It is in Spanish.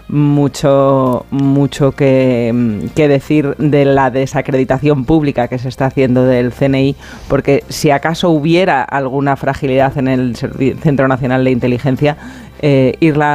mucho que decir de la desacreditación pública que se está haciendo del CNI, porque si acaso hubiera alguna fragilidad en el Centro Nacional de Inteligencia, Irla